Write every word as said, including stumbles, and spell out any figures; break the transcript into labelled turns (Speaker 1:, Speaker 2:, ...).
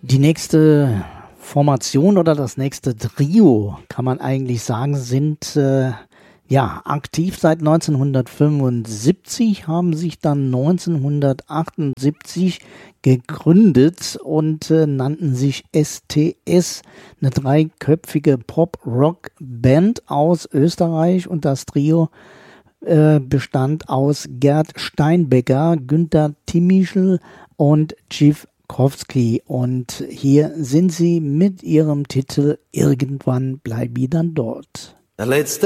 Speaker 1: Die nächste Formation oder das nächste Trio, kann man eigentlich sagen, sind äh, ja aktiv seit neunzehnhundertfünfundsiebzig, haben sich dann neunzehnhundertachtundsiebzig gegründet und äh, nannten sich S T S, eine dreiköpfige Pop-Rock-Band aus Österreich, und das Trio äh, bestand aus Gerd Steinbecker, Günther Timischl und Chief Kowski, und hier sind sie mit ihrem Titel Irgendwann bleib ich dann dort.
Speaker 2: Der letzte